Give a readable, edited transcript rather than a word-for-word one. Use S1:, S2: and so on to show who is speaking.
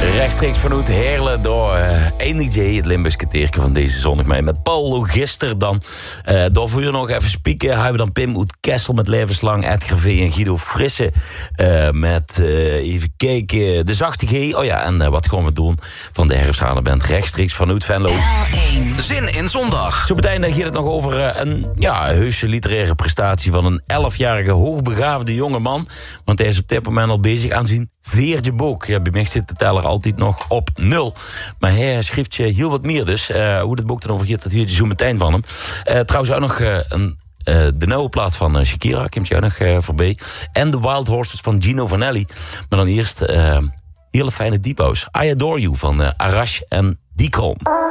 S1: Rechtstreeks vanuit Heerlen door NDJ, het Limburgse teerke van deze zondag mee. Met Paul Logister dan. Door voor u nog even spieken. Hebben we dan Pim uit Kessel met Levenslang, Edgar V. en Guido Frisse. Met, even kijken, de Zachte G. Oh ja, en wat gaan we doen van de Herfsthalenband rechtstreeks vanuit Venlo.
S2: L1. Zin in zondag.
S1: Zo meteen gaat het nog over een heuse literaire prestatie van een 11-jarige hoogbegaafde jongeman. Want hij is op dit moment al bezig aan zijn 4e boek. Ja, bij mij zit de teller altijd nog op 0. Maar hij schrijft je heel wat meer dus. Hoe het boek dan over gaat, dat weet je zo meteen van hem. Trouwens ook nog de nieuwe plaat van Shakira, komt jou nog voorbij. En The Wild Horses van Gino Vanelli. Maar dan eerst hele fijne deep house. I Adore You van Arash en Dikron.